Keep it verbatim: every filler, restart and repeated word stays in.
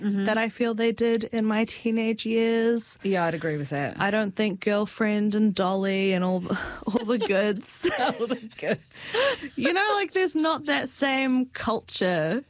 mm-hmm. that I feel they did in my teenage years. Yeah, I'd agree with that. I don't think Girlfriend and Dolly and all all the goods. All the goods. You know, like there's not that same culture